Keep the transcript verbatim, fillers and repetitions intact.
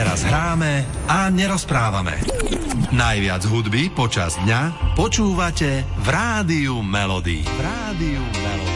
teraz hráme a nerozprávame. Najviac hudby počas dňa počúvate v Rádiu Melody. V Rádiu Melody.